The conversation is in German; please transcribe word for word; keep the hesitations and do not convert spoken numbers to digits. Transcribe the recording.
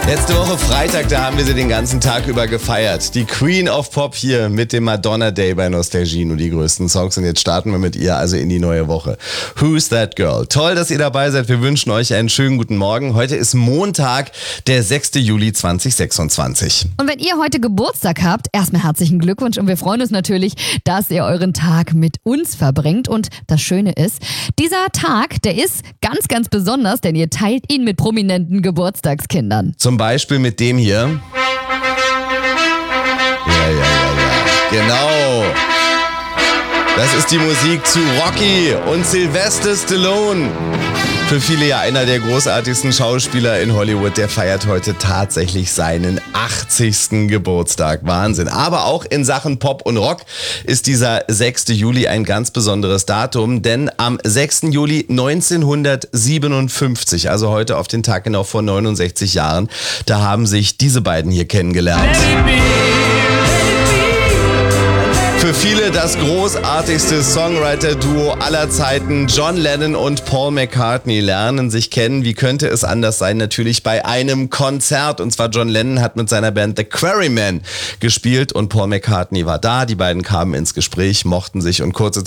Letzte Woche Freitag, da haben wir sie den ganzen Tag über gefeiert. Die Queen of Pop hier mit dem Madonna Day bei Nostalgie, nur die größten Songs. Und jetzt starten wir mit ihr also in die neue Woche. Who's That Girl? Toll, dass ihr dabei seid. Wir wünschen euch einen schönen guten Morgen. Heute ist Montag, der sechster Juli zweitausendsechsundzwanzig. Und wenn ihr heute Geburtstag habt, erstmal herzlichen Glückwunsch und wir freuen uns natürlich, dass ihr euren Tag mit uns verbringt. Und das Schöne ist, dieser Tag, der ist ganz, ganz besonders, denn ihr teilt ihn mit prominenten Geburtstagskindern. Zum Beispiel mit dem hier. Ja, ja, ja, ja. Genau. Das ist die Musik zu Rocky und Sylvester Stallone. Für viele ja einer der großartigsten Schauspieler in Hollywood. Der feiert heute tatsächlich seinen achtzigsten Geburtstag. Wahnsinn. Aber auch in Sachen Pop und Rock ist dieser sechster Juli ein ganz besonderes Datum. Denn am sechster Juli neunzehnhundertsiebenundfünfzig, also heute auf den Tag genau vor neunundsechzig Jahren, da haben sich diese beiden hier kennengelernt. Für viele das großartigste Songwriter-Duo aller Zeiten. John Lennon und Paul McCartney lernen sich kennen. Wie könnte es anders sein? Natürlich bei einem Konzert. Und zwar John Lennon hat mit seiner Band The Quarrymen gespielt und Paul McCartney war da. Die beiden kamen ins Gespräch, mochten sich und kurze